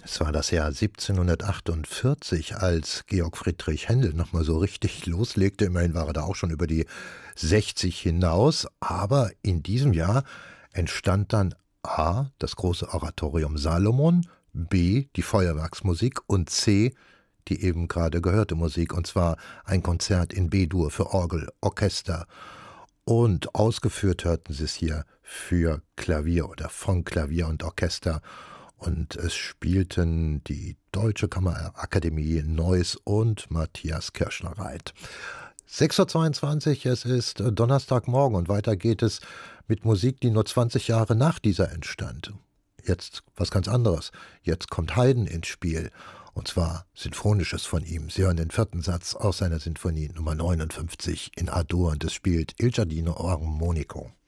Es war das Jahr 1748, als Georg Friedrich Händel noch mal so richtig loslegte. Immerhin war er da auch schon über die 60 hinaus. Aber in diesem Jahr entstand dann A, das große Oratorium Salomon, B, die Feuerwerksmusik und C, die eben gerade gehörte Musik. Und zwar ein Konzert in B-Dur für Orgel, Orchester. Und ausgeführt hörten Sie es hier für Klavier oder von Klavier und Orchester. Und es spielten die Deutsche Kammerakademie Neuss und Matthias Kirschner-Reit. 6:22 Uhr, es ist Donnerstagmorgen und weiter geht es mit Musik, die nur 20 Jahre nach dieser entstand. Jetzt was ganz anderes. Jetzt kommt Haydn ins Spiel. Und zwar Sinfonisches von ihm. Sie hören den vierten Satz aus seiner Sinfonie Nummer 59 in A-Dur und es spielt Il Giardino Armonico.